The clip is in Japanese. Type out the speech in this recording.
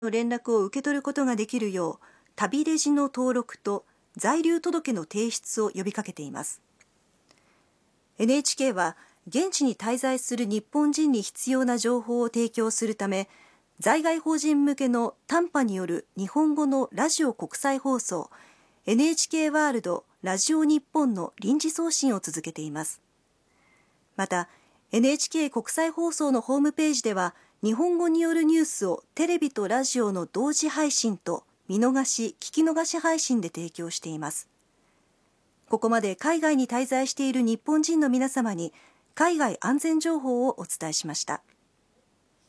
の連絡を受け取ることができるよう、旅レジの登録と在留届の提出を呼びかけています。NHK は現地に滞在する日本人に必要な情報を提供するため、在外邦人向けの短波による日本語のラジオ国際放送 NHK ワールドラジオ日本の臨時送信を続けています。また NHK 国際放送のホームページでは、日本語によるニュースをテレビとラジオの同時配信と見逃し・聞き逃し配信で提供しています。ここまで海外に滞在している日本人の皆様に海外安全情報をお伝えしました。